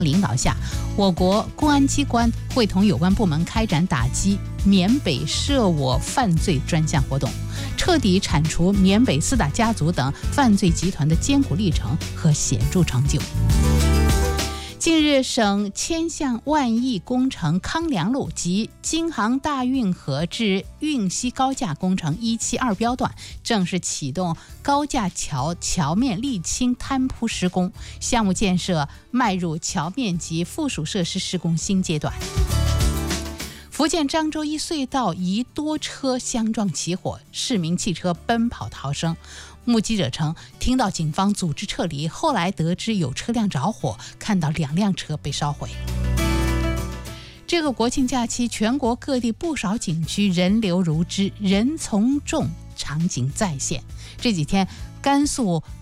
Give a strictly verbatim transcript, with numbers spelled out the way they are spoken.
领导下，我国公安机关会同有关部门开展打击缅北涉我犯罪专项活动，彻底铲除缅北四大家族等犯罪集团的艰苦历程和显著成就。近日，省千项万亿工程康梁路及京杭大运河至运西高架工程一期二标段正式启动高架桥桥面沥青摊铺施工，项目建设迈入桥面及附属设施施工新阶段。福建漳州一隧道疑多车相撞起火，市民汽车奔跑逃生。目击者称，听到警方组织撤离，后来得知有车辆着火，看到两辆车被烧毁。这个国庆假期，全国各地不少景区人流如织，人从众，场景再现。这几天，甘肃